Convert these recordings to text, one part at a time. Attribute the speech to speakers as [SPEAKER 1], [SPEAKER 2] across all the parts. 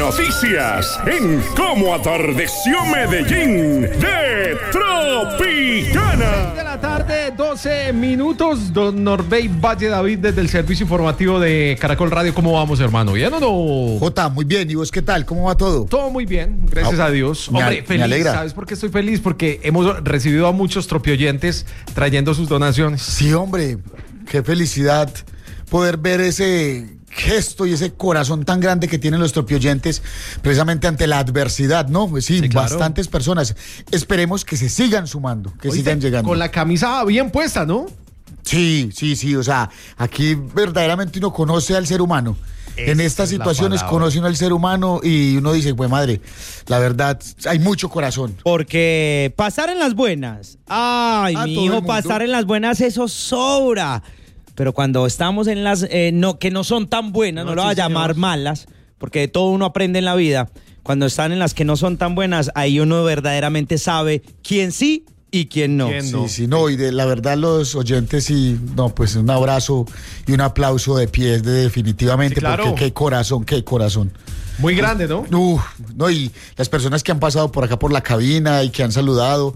[SPEAKER 1] noticias en Cómo Atardeció Medellín de Tropicana.
[SPEAKER 2] De la tarde, 12 minutos. Don Norbey Valle David desde el servicio informativo de Caracol Radio. ¿Cómo vamos, hermano? ¿Bien o no?
[SPEAKER 3] Jota, muy bien. ¿Y vos qué tal? ¿Cómo va todo?
[SPEAKER 2] Todo muy bien, gracias a Dios. Hombre, feliz.
[SPEAKER 3] Me alegra.
[SPEAKER 2] ¿Sabes por qué estoy feliz? Porque hemos recibido a muchos tropioyentes trayendo sus donaciones.
[SPEAKER 3] Sí, hombre. Qué felicidad poder ver ese gesto y ese corazón tan grande que tienen los tropioyentes precisamente ante la adversidad, ¿no? Pues sí,
[SPEAKER 2] claro.
[SPEAKER 3] Bastantes personas. Esperemos que se sigan sumando, que sigan llegando.
[SPEAKER 2] Con la camisa bien puesta, ¿no?
[SPEAKER 3] Sí. O sea, aquí verdaderamente uno conoce al ser humano. En estas situaciones conoce uno al ser humano y uno dice, pues madre, la verdad, hay mucho corazón.
[SPEAKER 4] Porque pasar en las buenas, ay, mi hijo, pasar en las buenas, eso sobra. Pero cuando estamos en las que no son tan buenas, no lo voy a llamar malas, porque de todo uno aprende en la vida. Cuando están en las que no son tan buenas, ahí uno verdaderamente sabe quién sí y quién no.
[SPEAKER 3] Sí, y de la verdad los oyentes pues un abrazo y un aplauso de pie definitivamente, sí, claro. Porque qué corazón.
[SPEAKER 2] Muy grande, ¿no?
[SPEAKER 3] Y las personas que han pasado por acá por la cabina y que han saludado,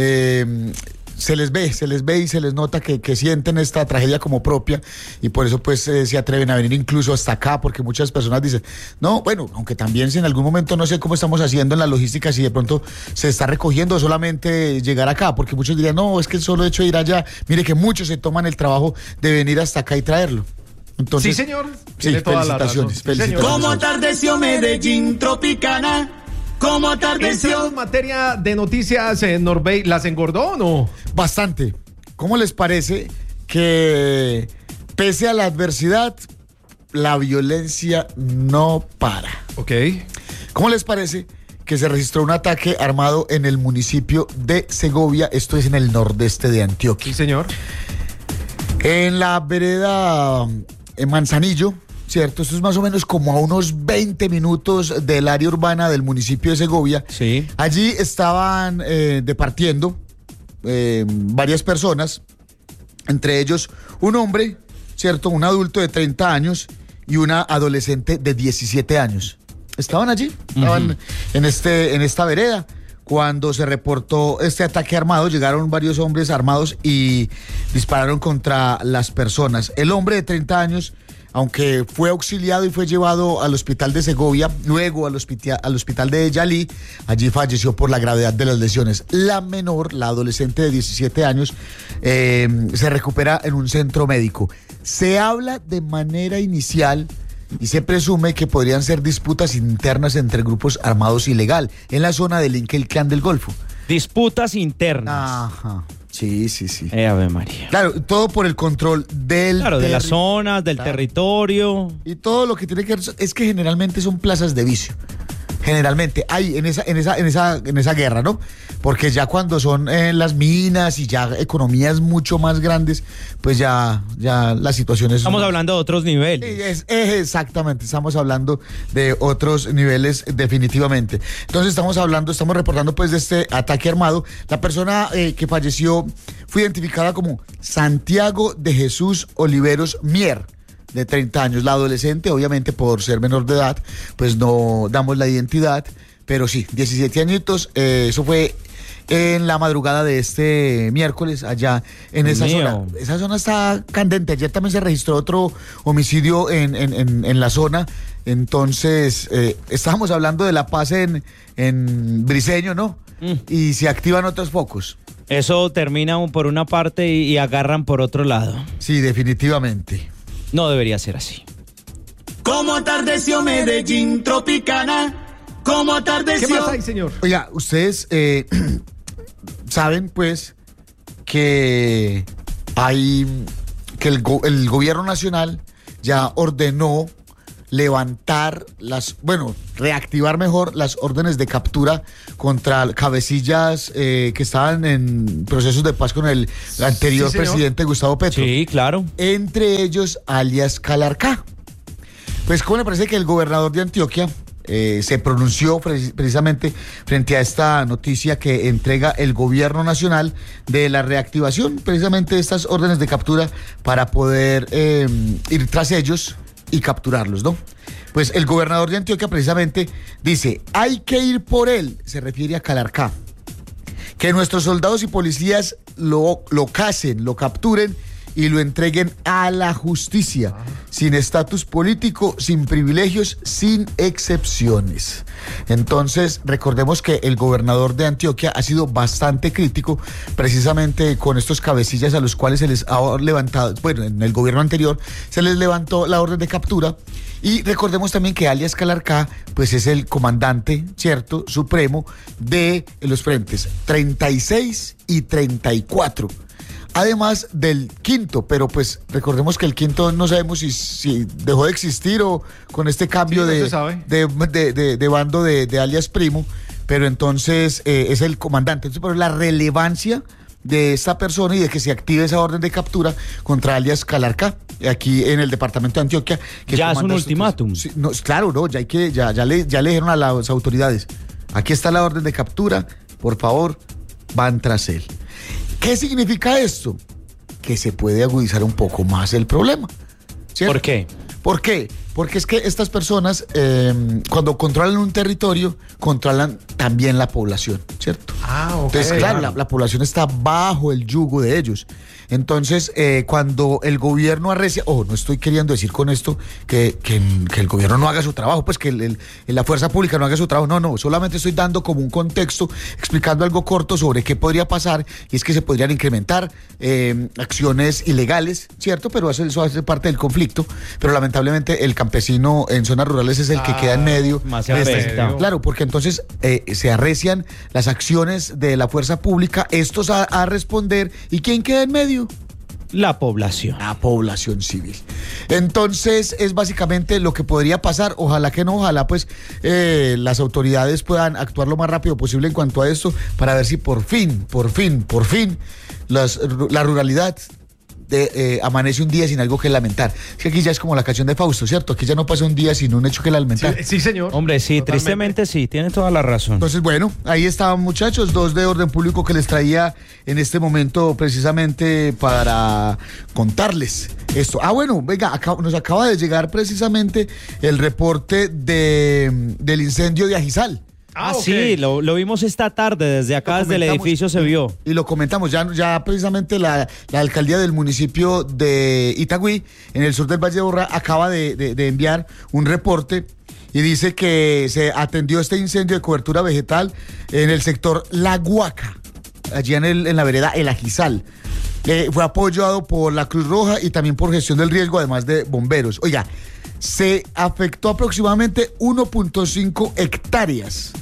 [SPEAKER 3] se les ve y se les nota que sienten esta tragedia como propia y por eso pues se atreven a venir incluso hasta acá, porque muchas personas dicen, no, bueno, aunque también si en algún momento no sé cómo estamos haciendo en la logística, si de pronto se está recogiendo solamente llegar acá, porque muchos dirían, no, es que el solo hecho de ir allá, mire que muchos se toman el trabajo de venir hasta acá y traerlo. Entonces,
[SPEAKER 2] sí, señor.
[SPEAKER 3] Sí, felicitaciones.
[SPEAKER 5] ¿Cómo atardeció Medellín Tropicana? ¿Cómo atardeció?
[SPEAKER 2] Entrando en materia de noticias, Norbey, ¿las engordó o no?
[SPEAKER 3] Bastante. ¿Cómo les parece que pese a la adversidad, la violencia no para?
[SPEAKER 2] Ok.
[SPEAKER 3] ¿Cómo les parece que se registró un ataque armado en el municipio de Segovia? Esto es en el nordeste de Antioquia.
[SPEAKER 2] Sí, señor.
[SPEAKER 3] En la vereda Manzanillo, ¿cierto? Esto es más o menos como a unos 20 minutos del área urbana del municipio de Segovia.
[SPEAKER 4] Sí.
[SPEAKER 3] Allí estaban departiendo varias personas, entre ellos un hombre, ¿cierto? Un adulto de 30 años y una adolescente de 17 años. Estaban allí, estaban en esta vereda. Cuando se reportó este ataque armado, llegaron varios hombres armados y dispararon contra las personas. El hombre de 30 años, aunque fue auxiliado y fue llevado al hospital de Segovia, luego al hospital de Yalí, allí falleció por la gravedad de las lesiones. La menor, la adolescente de 17 años, se recupera en un centro médico. Se habla de manera inicial y se presume que podrían ser disputas internas entre grupos armados ilegal en la zona del Inca y el Clan del Golfo.
[SPEAKER 4] Disputas internas.
[SPEAKER 3] Ajá. Sí.
[SPEAKER 4] Ave María.
[SPEAKER 3] Claro, todo por el control de
[SPEAKER 4] las zonas, del territorio.
[SPEAKER 3] Y todo lo que tiene que ver es que generalmente son plazas de vicio. Generalmente hay en esa guerra, ¿no? Porque ya cuando son las minas y ya economías mucho más grandes, pues ya la situación es...
[SPEAKER 4] Estamos hablando de otros niveles.
[SPEAKER 3] Exactamente, estamos hablando de otros niveles definitivamente. Entonces estamos reportando pues de este ataque armado. La persona que falleció fue identificada como Santiago de Jesús Oliveros Mier, de 30 años. La adolescente, obviamente por ser menor de edad, pues no damos la identidad, pero sí, 17 añitos, eso fue en la madrugada de este miércoles allá en esa zona. Esa zona está candente. Ayer también se registró otro homicidio en la zona. Entonces, estábamos hablando de la paz en Briseño, ¿no? Y se activan otros focos.
[SPEAKER 4] Eso termina por una parte y agarran por otro lado.
[SPEAKER 3] Sí, definitivamente.
[SPEAKER 4] No debería ser así.
[SPEAKER 5] ¿Cómo atardeció Medellín Tropicana? ¿Cómo atardeció?
[SPEAKER 2] ¿Qué más hay, señor?
[SPEAKER 3] Oiga, ustedes saben pues que el gobierno nacional ya ordenó reactivar mejor las órdenes de captura contra cabecillas que estaban en procesos de paz con el anterior presidente Gustavo Petro.
[SPEAKER 4] Sí, claro.
[SPEAKER 3] Entre ellos, alias Calarcá. Pues, ¿cómo le parece que el gobernador de Antioquia se pronunció precisamente frente a esta noticia que entrega el gobierno nacional de la reactivación precisamente de estas órdenes de captura para poder ir tras ellos y capturarlos, ¿no? Pues el gobernador de Antioquia precisamente dice, hay que ir por él, se refiere a Calarcá. Que nuestros soldados y policías lo casen, lo capturen y lo entreguen a la justicia, sin estatus político, sin privilegios, sin excepciones. Entonces, recordemos que el gobernador de Antioquia ha sido bastante crítico precisamente con estos cabecillas a los cuales se les ha levantado, bueno, en el gobierno anterior se les levantó la orden de captura. Y recordemos también que alias Calarcá, pues es el comandante, ¿cierto?, supremo de los frentes 36 y 34. Además del quinto, pero pues recordemos que el quinto no sabemos si dejó de existir o con este cambio de bando de alias Primo, pero entonces es el comandante. Entonces, pero la relevancia de esta persona y de que se active esa orden de captura contra alias Calarcá, aquí en el departamento de Antioquia. Que
[SPEAKER 4] ya es un ultimátum.
[SPEAKER 3] Sí, no, claro, no, ya le dijeron a las autoridades, aquí está la orden de captura, por favor, van tras él. ¿Qué significa esto? Que se puede agudizar un poco más el problema, ¿cierto?
[SPEAKER 4] ¿Por qué?
[SPEAKER 3] ¿Por qué? Porque es que estas personas, cuando controlan un territorio, controlan también la población, ¿cierto?
[SPEAKER 2] Ok.
[SPEAKER 3] Entonces, claro, la población está bajo el yugo de ellos. Entonces, cuando el gobierno arrecia, no estoy queriendo decir con esto que el gobierno no haga su trabajo, pues que la fuerza pública no haga su trabajo, no, solamente estoy dando como un contexto, explicando algo corto sobre qué podría pasar, y es que se podrían incrementar acciones ilegales, ¿cierto? Pero eso hace parte del conflicto, pero lamentablemente el campesino en zonas rurales es el que queda en medio.
[SPEAKER 4] Más afectado.
[SPEAKER 3] Claro, porque entonces se arrecian las acciones de la fuerza pública, estos a responder, ¿y quién queda en medio?
[SPEAKER 4] La población.
[SPEAKER 3] La población civil. Entonces es básicamente lo que podría pasar. Ojalá que no, ojalá pues las autoridades puedan actuar lo más rápido posible en cuanto a esto, para ver si por fin la ruralidad amanece un día sin algo que lamentar. Es que aquí ya es como la canción de Fausto, ¿cierto? Aquí ya no pasa un día sin un hecho que lamentar.
[SPEAKER 2] Sí, señor.
[SPEAKER 4] Hombre, sí, totalmente. Tristemente sí, tiene toda la razón.
[SPEAKER 3] Entonces, bueno, ahí estaban, muchachos, 2 de orden público que les traía en este momento precisamente para contarles esto. Bueno, venga, nos acaba de llegar precisamente el reporte del incendio de Ajizal.
[SPEAKER 4] Sí, lo vimos esta tarde, desde acá, desde el edificio se vio.
[SPEAKER 3] Y lo comentamos, ya precisamente la alcaldía del municipio de Itagüí, en el sur del Valle de Aburrá, acaba de enviar un reporte y dice que se atendió este incendio de cobertura vegetal en el sector La Guaca, allí en la vereda El Ajizal. Fue apoyado por la Cruz Roja y también por gestión del riesgo, además de bomberos. Oiga, se afectó aproximadamente 1.5 hectáreas.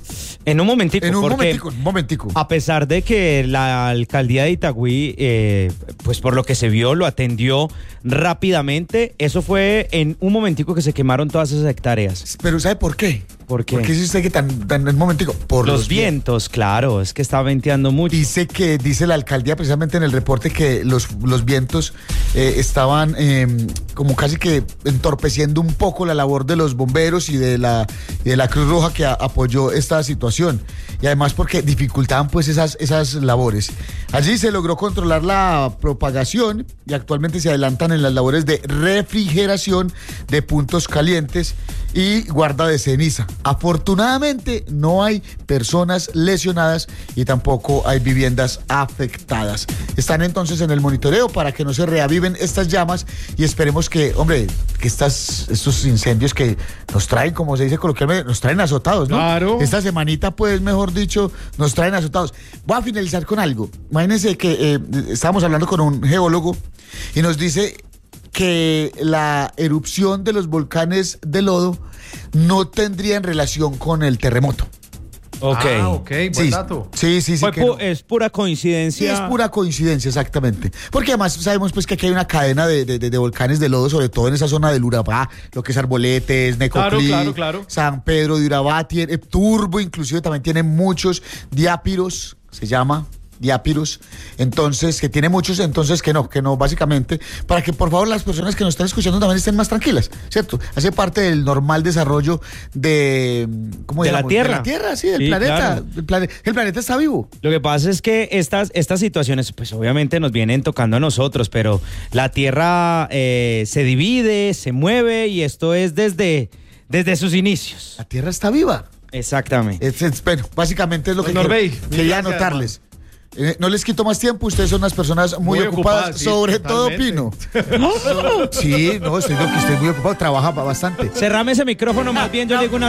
[SPEAKER 4] En un momentico.
[SPEAKER 3] Un momentico.
[SPEAKER 4] A pesar de que la alcaldía de Itagüí, pues por lo que se vio, lo atendió rápidamente, eso fue en un momentico que se quemaron todas esas hectáreas.
[SPEAKER 3] Pero ¿sabe por qué?
[SPEAKER 4] ¿Por qué?
[SPEAKER 3] ¿Por qué dice usted que tan en un momentico? Por
[SPEAKER 4] los vientos, claro, es que está venteando mucho.
[SPEAKER 3] Dice la alcaldía precisamente en el reporte que los vientos estaban como casi que entorpeciendo un poco la labor de los bomberos y de la Cruz Roja que apoyó esta situación. Y además porque dificultaban pues esas labores. Allí se logró controlar la propagación y actualmente se adelantan en las labores de refrigeración de puntos calientes y guarda de ceniza. Afortunadamente no hay personas lesionadas y tampoco hay viviendas afectadas. Están entonces en el monitoreo para que no se reaviven estas llamas y esperemos que, hombre, que estos incendios que nos traen, como se dice coloquialmente, nos traen azotados, ¿no?
[SPEAKER 2] Claro.
[SPEAKER 3] Esta semanita, pues, mejor dicho, nos traen azotados. Voy a finalizar con algo. Imagínense que estábamos hablando con un geólogo y nos dice que la erupción de los volcanes de lodo no tendría en relación con el terremoto.
[SPEAKER 4] Ok,
[SPEAKER 2] buen dato.
[SPEAKER 3] Sí.
[SPEAKER 4] Es pura coincidencia.
[SPEAKER 3] Sí, es pura coincidencia, exactamente. Porque además sabemos pues que aquí hay una cadena de volcanes de lodo, sobre todo en esa zona del Urabá, lo que es Arboletes, Necoclí,
[SPEAKER 2] claro.
[SPEAKER 3] San Pedro de Urabá, Turbo inclusive también tiene muchos, Diápiros, se llama Diápiros, entonces, que tiene muchos, entonces que no, básicamente, para que por favor las personas que nos están escuchando también estén más tranquilas, ¿cierto? Hace parte del normal desarrollo de
[SPEAKER 4] la Tierra.
[SPEAKER 3] De la Tierra, sí, del planeta.
[SPEAKER 4] Claro.
[SPEAKER 3] El planeta está vivo.
[SPEAKER 4] Lo que pasa es que estas situaciones, pues obviamente nos vienen tocando a nosotros, pero la Tierra se divide, se mueve, y esto es desde desde sus inicios.
[SPEAKER 3] La Tierra está viva.
[SPEAKER 4] Exactamente.
[SPEAKER 3] Bueno, básicamente es lo que
[SPEAKER 2] Norbey,
[SPEAKER 3] quería
[SPEAKER 2] gracias,
[SPEAKER 3] anotarles. No les quito más tiempo, ustedes son unas personas muy ocupadas,
[SPEAKER 2] sí,
[SPEAKER 3] sobre
[SPEAKER 2] totalmente.
[SPEAKER 3] todo Pino. Sí, no, estoy muy ocupado, trabaja bastante.
[SPEAKER 4] Cerrame ese micrófono, más bien yo le digo una